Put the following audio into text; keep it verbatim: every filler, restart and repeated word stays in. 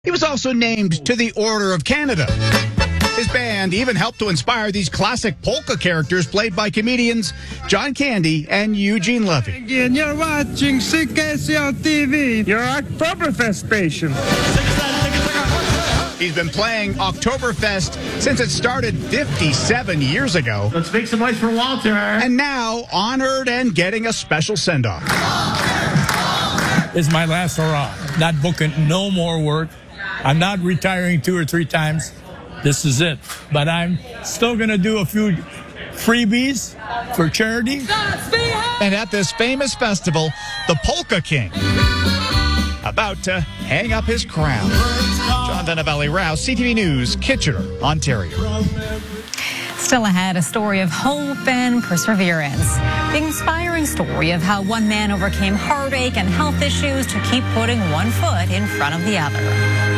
He was also named to the Order of Canada. His band even helped to inspire these classic polka characters played by comedians John Candy and Eugene Levy. And you're watching C K C O T V, your Oktoberfest station. He's been playing Oktoberfest since it started fifty-seven years ago. Let's make some noise for Walter. And now honored and getting a special send-off. It's my last hurrah. Not booking no more work. I'm not retiring two or three times. This is it. But I'm still going to do a few freebies for charity. And at this famous festival, the Polka King about to hang up his crown. John Venavelli-Rouse, C T V News, Kitchener, Ontario. Still ahead, a story of hope and perseverance. The inspiring story of how one man overcame heartache and health issues to keep putting one foot in front of the other.